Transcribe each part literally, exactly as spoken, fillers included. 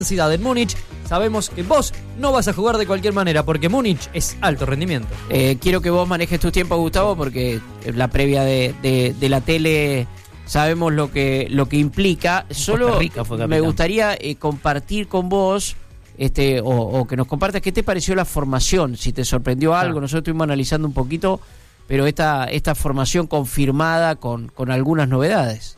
en Múnich. Sabemos que vos no vas a jugar de cualquier manera porque Múnich es alto rendimiento. Eh, quiero que vos manejes tus tiempos, Gustavo, porque la previa de, de, de la tele sabemos lo que lo que implica. Solo me gustaría eh, compartir con vos este o, o que nos compartas qué te pareció la formación, si te sorprendió algo. Ah. Nosotros estuvimos analizando un poquito, pero esta esta formación confirmada con, con algunas novedades.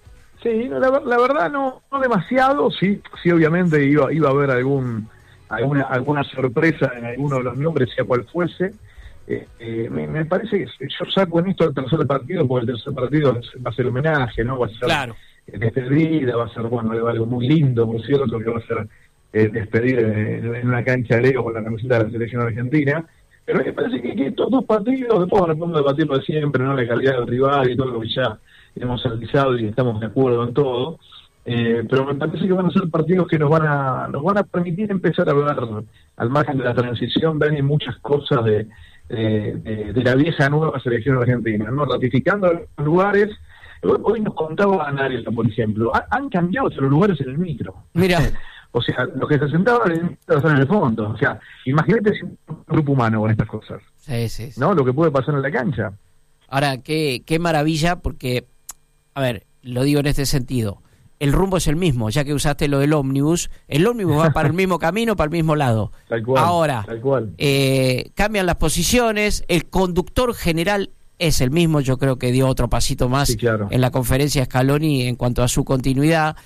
Sí, la, la verdad no, no demasiado, sí, sí obviamente iba, iba a haber algún alguna alguna sorpresa en alguno de los nombres, sea cual fuese. Eh, eh, me, me parece que yo saco en esto el tercer partido, porque el tercer partido va a ser homenaje, ¿no? Va a ser claro. eh, despedida, va a ser, bueno, algo, algo muy lindo, por cierto, que va a ser eh, despedir en, en una cancha de Leo con la camiseta de la selección argentina. Pero me parece que, que estos dos partidos, después podemos debatirlo de siempre, ¿no? La calidad del rival y todo lo que ya hemos analizado y estamos de acuerdo en todo, eh, pero me parece que van a ser partidos que nos van a nos van a permitir empezar a ver, al margen de la transición, ver muchas cosas de, de, de, de la vieja nueva selección argentina, ¿no? Ratificando los lugares. Hoy nos contaba Anariela, por ejemplo, han cambiado los lugares en el micro. Mira. O sea, los que se sentaban en el micro están en el fondo. O sea, imagínate si un grupo humano con estas cosas. Sí, sí, sí. ¿No? Lo que puede pasar en la cancha. Ahora, qué, qué maravilla, porque, a ver, lo digo en este sentido, el rumbo es el mismo, ya que usaste lo del ómnibus, el ómnibus va para el mismo camino, para el mismo lado. Tal cual. Ahora, tal cual. Eh, cambian las posiciones, el conductor general es el mismo, yo creo que dio otro pasito más sí, claro. en la conferencia Scaloni en cuanto a su continuidad.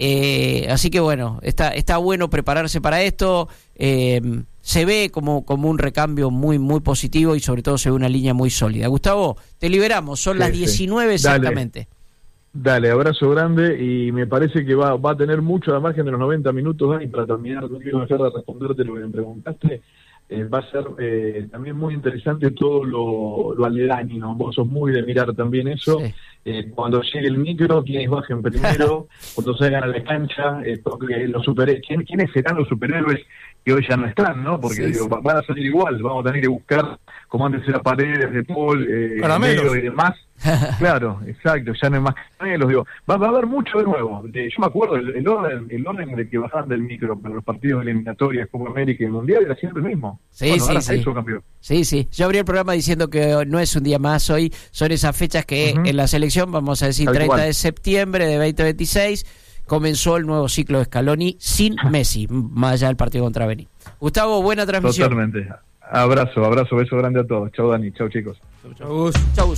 Eh, así que bueno, está está bueno prepararse para esto. Eh, se ve como, como un recambio muy muy positivo y sobre todo se ve una línea muy sólida. Gustavo, te liberamos, son sí, las diecinueve sí. exactamente. Dale, abrazo grande y me parece que va va a tener mucho al margen de los noventa minutos, Dani, para terminar, no quiero dejar de responderte lo que me preguntaste. Eh, va a ser eh, también muy interesante todo lo, lo aledaño, ¿no? Vos sos muy de mirar también eso. Sí. Eh, cuando llegue el micro, quienes bajen primero, cuando salgan a la cancha, eh, porque los super, ¿quién, ¿quiénes serán los superhéroes que hoy ya no están, ¿no? Porque sí, digo, sí. van a salir igual, vamos a tener que buscar, como antes era Paredes, De Paul, eh, Negro y demás. Claro, exacto, ya no hay más caramelos, digo, va, va a haber mucho de nuevo. De, yo me acuerdo, el, el orden el orden de que bajaban del micro para los partidos eliminatorios, Copa América y Mundial era siempre el mismo. Sí, bueno, sí, sí. Eso cambió. Sí, sí. Yo abrí el programa diciendo que no es un día más hoy, son esas fechas que uh-huh. en la selección, vamos a decir, Tal treinta cual. de septiembre de veinte veintiséis, comenzó el nuevo ciclo de Scaloni sin Messi, más allá del partido contra Benin. Gustavo, buena transmisión. Totalmente. Abrazo, abrazo, beso grande a todos. Chau, Dani, chau, chicos. Chau, chau.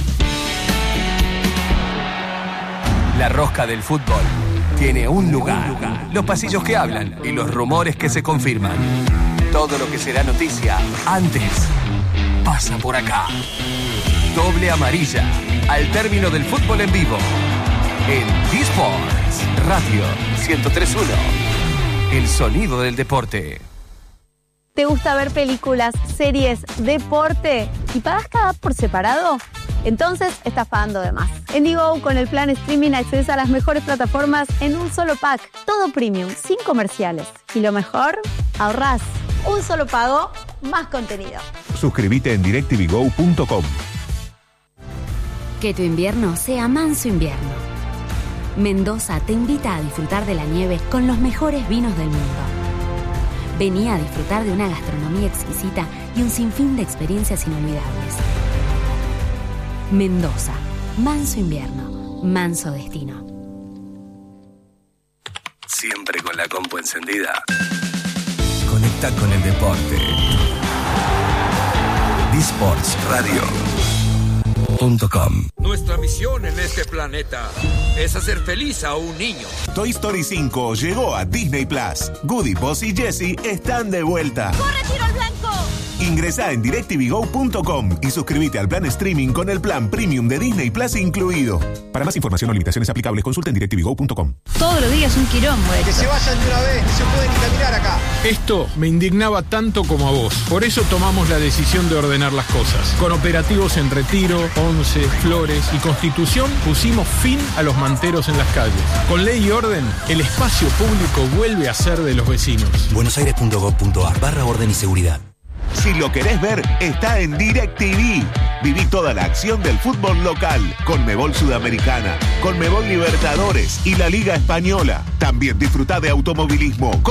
La rosca del fútbol tiene un lugar, los pasillos que hablan y los rumores que se confirman. Todo lo que será noticia antes pasa por acá. Doble amarilla, al término del fútbol en vivo, en D-Sports Radio ciento tres punto uno, el sonido del deporte. ¿Te gusta ver películas, series, deporte y pagas cada por separado? Entonces estás pagando de más. En Digo, con el plan streaming accedes a las mejores plataformas en un solo pack. Todo premium, sin comerciales. Y lo mejor, ahorrás. Un solo pago, más contenido. Suscríbete en direct t v go punto com. Que tu invierno sea manso invierno. Mendoza te invita a disfrutar de la nieve con los mejores vinos del mundo. Vení a disfrutar de una gastronomía exquisita y un sinfín de experiencias inolvidables. Mendoza, manso invierno, manso destino. Siempre con la compu encendida. Conecta con el deporte. D-Sports Radio punto com. Nuestra misión en este planeta es hacer feliz a un niño. Toy Story cinco llegó a Disney Plus. Woody, Buzz y Jessie están de vuelta. ¡Corre, tiro al blanco! Ingresá en direct t v go punto com y suscríbete al plan streaming con el plan premium de Disney Plus incluido. Para más información o limitaciones aplicables, consulta en direct t v go punto com. Todos los días un quilombo. Que se vayan de una vez, no se pueden ni caminar acá. Esto me indignaba tanto como a vos. Por eso tomamos la decisión de ordenar las cosas. Con operativos en Retiro, Once, Flores y Constitución pusimos fin a los manteros en las calles. Con ley y orden, el espacio público vuelve a ser de los vecinos. buenosaires punto gov punto ar barra orden y seguridad. Si lo querés ver, está en DirecTV. Viví toda la acción del fútbol local, Conmebol Sudamericana, Conmebol Libertadores y la Liga Española. También disfrutá de automovilismo,